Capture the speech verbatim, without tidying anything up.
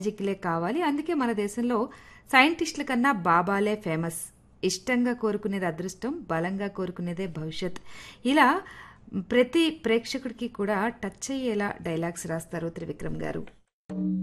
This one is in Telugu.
మ్యాజిక్‌లే కావాలి. అందుకే మన దేశంలో సైంటిస్టుల కన్నా బాబాలే ఫేమస్. ఇష్టంగా కోరుకునేది అదృష్టం, బలంగా కోరుకునేదే భవిష్యత్. ఇలా ప్రతి ప్రేక్షకుడికి కూడా టచ్ అయ్యేలా డైలాగ్స్ రాస్తారు త్రివిక్రమ్ గారు.